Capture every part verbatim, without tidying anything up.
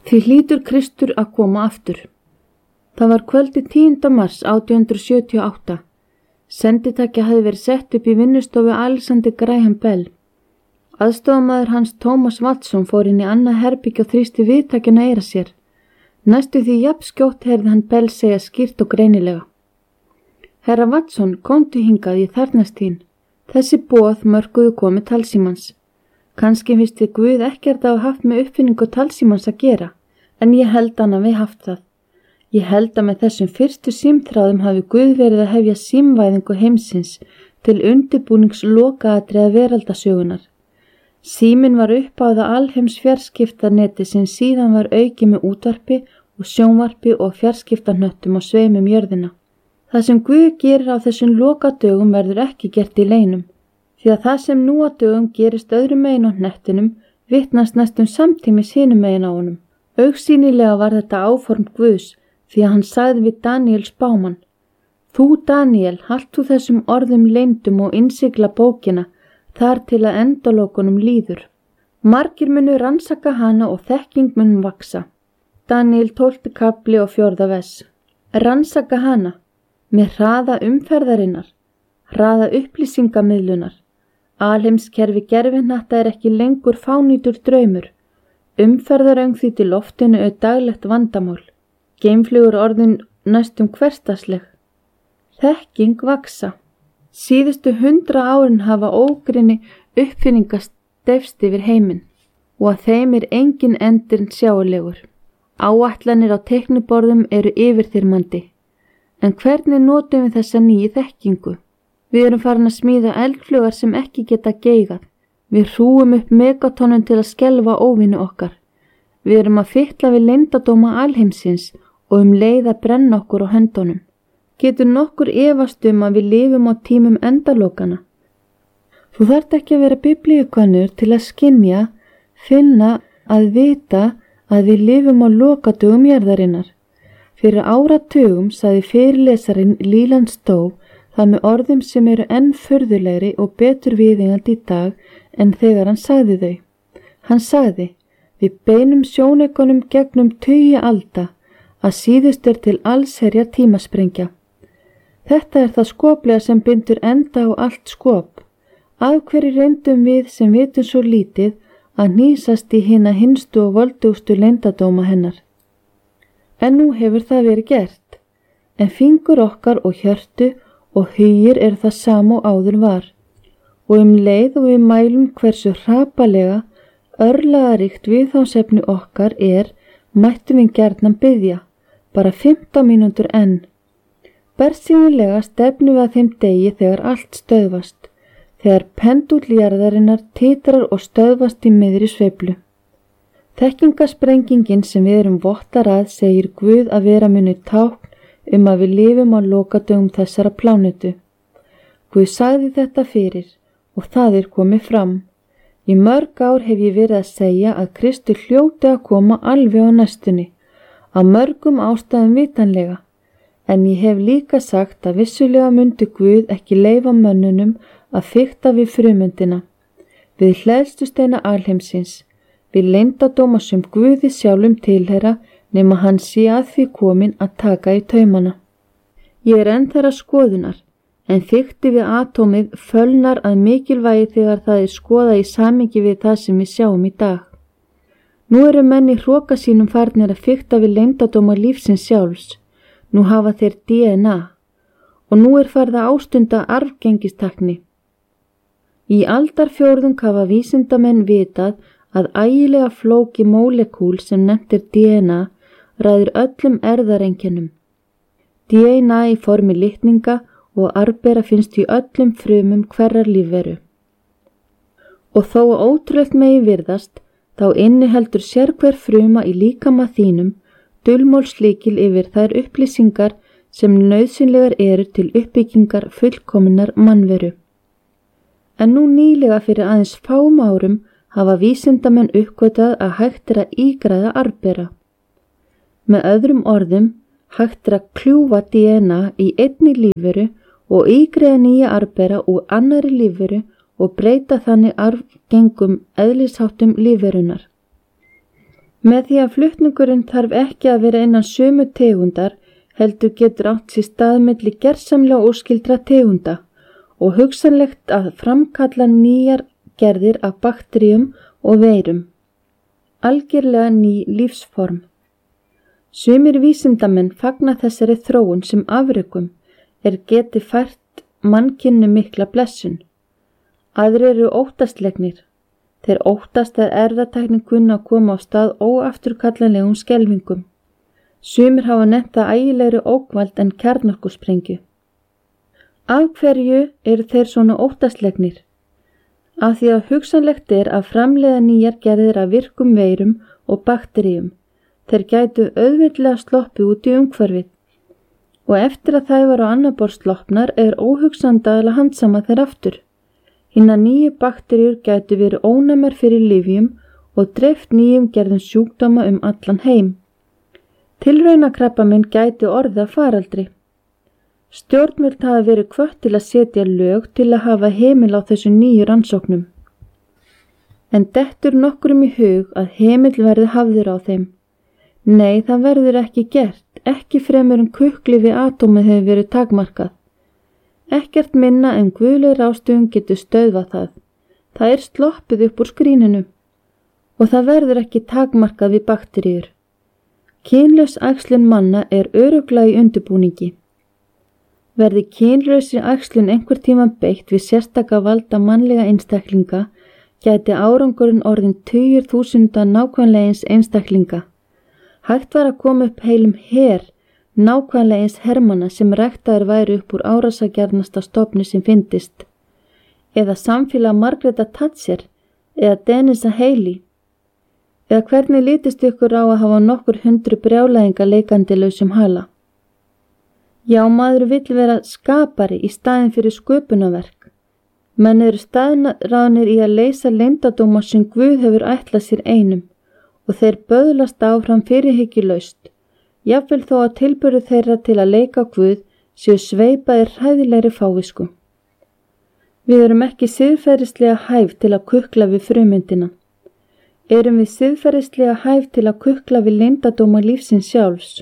Því hlýtur Kristur að koma aftur. Það var kvöldi tíunda mars átján hundruð sjötíu og átta. Senditækja hafði verið sett upp í vinnustofu Alexander Graham Bell. Aðstofamaður hans Thomas Watson fór inn í annað herbergi og þrýsti viðtækjuna eyra sér. Næstu því jafn skjótt heyrði hann Bell segja skýrt og greinilega: Herra Watson, komdu hingað, ég þarfnast þín. Þessi boð mörkuðu komi talsímans. Kannski finnst þið Guð ekkert að hafa haft með uppfinningu talsímans að gera, en ég held hann að við haft það. Ég held að með þessum fyrstu símþráðum hafi Guð verið að hefja símvæðingu heimsins til undirbúnings lokaatriða veraldasögunar. Síminn var uppáða alheims fjarskiptaneti sem síðan var aukið með útvarpi og sjónvarpi og fjarskiptanöttum og sveimum jörðina. Það sem Guð gerir á þessum lokadögum verður ekki gert í leynum, því að það sem nú á dögum gerist öðrum megin á hnettinum vitnast næstum samtímis hinum megin á honum. Augsýnilega var þetta áform Guðs, því að hann sagði við Daniel spámann: Þú, Daniel, halt þú þessum orðum leyndum og innsigla bókina þar til að endalokunum líður. Margir munu rannsaka hana og þekking mun vaksa. Daniel tólfti kafli og fjórða vers. Rannsaka hana með hraða umferðarinnar, hraða upplýsingamiðlunar. Alheimskerfi gervihnatta er ekki lengur fánýtur draumur. Umferðaröngþví til loftinu er daglegt vandamál. Geimflugur orðin næstum hversdagsleg. Þekking vaksa. Síðustu hundra árin hafa ógrynni uppfinningast stefst yfir heiminn og að þeim er engin endurinn sjáanlegur. Áætlanir á teikniborðum eru yfirþyrmandi. En hvernig notum við þessa nýju þekkingu? Við erum farin að smíða eldflugar sem ekki geta geigað. Við hrúum upp megatonum til að skelfa óvini okkar. Við erum að fitla við leyndardóma alheimsins og um leið að brenna okkur á höndunum. Getur nokkur efast um að við lifum á tímum endalokana? Þú þarft ekki að vera biblíukönnur til að skynja, finna, að vita að við lifum á lokadögum jarðarinnar. Fyrir áratugum sagði fyrirlesarin Leland Stowe það með orðum sem eru enn furðulegri og betur viðeigandi í dag en þegar hann sagði þau. Hann sagði: Við beinum sjónaukunum gegnum tugi alda, að síðust er til allsherjar tímasprengja. Þetta er það skoplega sem bindur enda á allt skop. Af hverju reyndum við sem vitum svo lítið að hnýsast í hina hinstu og voldugustu leyndardóma hennar? En nú hefur það verið gert. En fingur okkar og hjörtu og hugir er það sama og áður var. Og um leið og við mælum hversu hrapalega, örlagaríkt viðfangsefni okkar er, mættum við gjarnan biðja, bara fimmtán mínútur enn. Bersýnilega stefnum við að þeim degi þegar allt stöðvast, þegar pendúll jarðarinnar titrar og stöðvast í miðri sveiflu. Þekkingasprengingin sem við erum vottar að segir Guð að vera muni tákn um að við lifum á lokadögum þessara plánetu. Guð sagði þetta fyrir og það er komið fram. Í mörg ár hef ég verið að segja að Kristur hljóti að koma alveg á næstunni, á mörgum ástæðum vitanlega, en ég hef líka sagt að vissulega myndi Guð ekki leyfa mönnunum að fikta við frumyndina, við hleðstusteina alheimsins, við leyndardóma sem Guði sjálfum tilheyra nema hann sé að því komin að taka í taumana. Ég er enn þeirra skoðunar, en þykti við atómið fölnar að mikilvægi þegar það er skoðað í samhengi við það sem við sjáum í dag. Nú eru menn í hroka sínum farnir að fikta við leyndardóma lífsins sjálfs. Nú hafa þeir D N A og nú er farið að ástunda arfgengistakni. Í aldarfjórðung hafa vísindamenn vitað að ægilega flóki mólekúl sem nefnt er D N A ræður öllum erfðareinkennum. D N A í formi litninga og arfbera finnst í öllum frumum hverrar lífveru. Og þó að ótrúlegt megi virðast, þá inniheldur sérhver fruma í líkama þínum dulmálslykil yfir þær upplýsingar sem nauðsynlegar eru til uppbyggingar fullkominnar mannveru. En nú nýlega fyrir aðeins fáum árum hafa vísindamenn uppgötvað að hægt er að ígræða arfbera. Með öðrum orðum, hægt er að kljúfa D N A í einni lífveru og ígræða nýja arfbera úr annarri lífveru og breyta þannig arfgengum eðlisháttum lífverunar. Með því að flutningurinn þarf ekki að vera innan sömu tegundar, heldur getur átt sér stað milli gersamlega óskyldra tegunda og hugsanlegt að framkalla nýjar gerðir af bakteríum og veirum. Algjörlega ný lífsform. Sumir vísindamenn fagna þessari þróun sem afrekum er geti fært mannkyninu mikla blessun. Aðrir eru óttaslegnir. Þeir óttast að erfðatæknin kunni að koma á stað óafturkallanlegum skelfingum. Sumir hafa nefnt það ægilegri ógnvald en kjarnorkusprengju. Af hverju eru þeir svona óttaslegnir? Af því að hugsanlegt er að framleiða nýjar gerðir af virkum veirum og bakteríum. Þeir gætu auðveldlega sloppið út í umhverfið og eftir að þær var á annað borð sloppnar er óhugsandi að handsama þeir aftur. Hinar nýju bakteríur gætu verið ónæmar fyrir lyfjum og dreift nýjum gerðum sjúkdóma um allan heim. Tilraunakrabbamein gæti orðið að faraldri. Stjórnvöld hafa verið hvött til að setja lög til að hafa heimil á þessu nýju rannsóknum. En dettur nokkrum í hug að heimil verði hafður á þeim. Nei, það verður ekki gert, ekki fremur en kukli við atómið hefur verið takmarkað. Ekkert minna en guðleg ráðstöfun getur stöðvað það. Það er sloppið upp úr skríninu og það verður ekki takmarkað við bakteríur. Kynlaus æxlun manna er örugglega í undirbúningi. Verði kynlausri æxlun einhver tíma beitt við sérstaka valda mannlega einstaklinga, gæti árangurinn orðin tugir þúsunda nákvæmlega eins einstaklinga. Hægt var að koma upp heilum her, nákvæmlega eins hermanna sem ræktaðir væri upp úr árásargjarnasta stofni sem fyndist. Eða samfélag Margreta Thatcher, eða Denisa Haley. Eða hvernig lítist ykkur á að hafa nokkur hundru brjálæðinga leikandi lausum hala? Já, maður vill vera skapari í staðin fyrir sköpunarverk. Menn eru staðráðnir í að leysa leyndardóma sem Guð hefur ætlað sér einum og þeir böðlast áfram fyrirhyggjulaust, jafnvel þó að tilburði þeirra til að leika Guð séu sveipaðir hræðilegri fávisku. Við erum ekki siðferðislega hæf til að kukla við frumyndina. Erum við siðferðislega hæf til að kukla við leyndardóma lífsins sjálfs?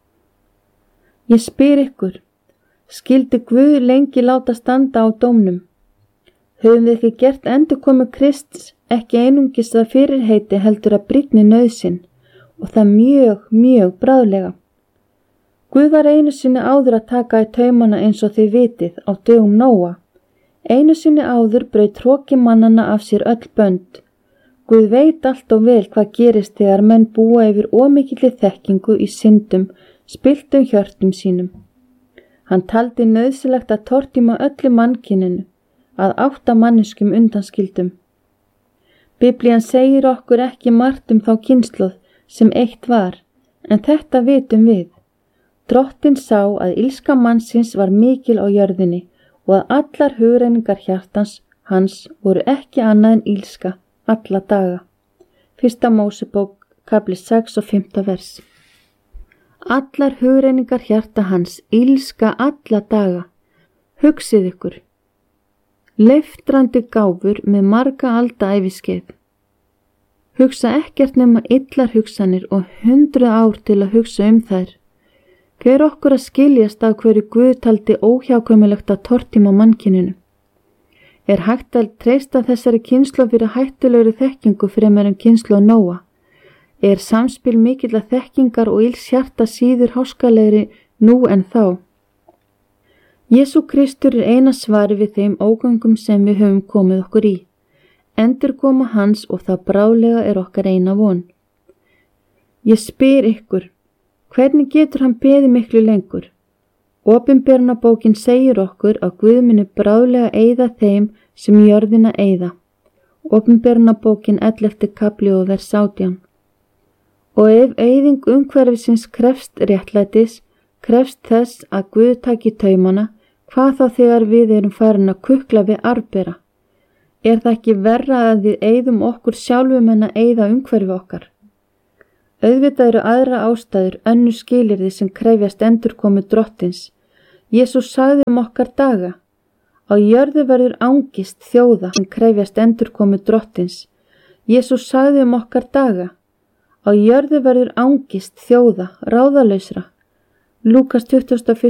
Ég spyr ykkur, skyldi Guð lengi láta standa á dómnum? Höfum við ekki gert endurkomu Krists ekki einungis að fyrirheiti heldur að brýnni nauðsyn og það mjög, mjög bráðlega. Guð var einu sinni áður að taka í taumana eins og þið vitið á dögum Nóa. Einu sinni áður braut hroki mannanna af sér öll bönd. Guð veit allt og vel hvað gerist þegar menn búa yfir ómikilli þekkingu í syndum, spilltum hjörtum sínum. Hann taldi nauðsynlegt að tortíma öllu mannkyninu, að átta manneskjum undanskildum. Biblían segir okkur ekki margt um þá kynslóð sem eitt var, en þetta vitum við. Drottinn sá að illska mannsins var mikil á jörðinni og að allar hugrenningar hjartans hans voru ekki annað en illska alla daga. Fyrsta Mósebók, kafli sex og fimmta vers. Allar hugrenningar hjarta hans, illska alla daga. Hugsið ykkur. Leiftrandi gáfur með marga alda æviskeið. Hugsa ekkert nema illar hugsanir og hundruð ár til að hugsa um þær. Hver okkur að skiljast af hverju Guð taldi óhjákvæmilegt að tortíma mannkyninu? Er hægt að treysta þessari kynslóð fyrir hættulegri þekkingu fremur en kynslóð Nóa? Er samspil mikilla þekkingar og ills hjarta síður háskalegri nú en þá? Jesú Kristur er eina svari við þeim ógöngum sem við höfum komið okkur í. Endurkoma hans og það bráðlega er okkar eina von. Ég spyr ykkur, hvernig getur hann beðið miklu lengur? Opinberunarbókin segir okkur að Guð muni bráðlega eyða þeim sem jörðina eyða. Opinberunarbókin ellefti kafli og vers átján. Og ef eyðing umhverfisins krefst réttlætis, krefst þess að Guð taki taumana, hvað þá þegar við erum farin að kukla við arfbera? Er það ekki verra að við eyðum okkur sjálfum en að eyða umhverfi okkar? Auðvitað eru aðra ástæður, önnur skilyrði sem krefjast endurkomu Drottins. Jesús sagði um okkar daga. Á jörðu verður angist þjóða sem krefjast endurkomu Drottins. Jesús sagði um okkar daga. Á jörðu verður angist þjóða, ráðalausra. Lúkas tuttugasta og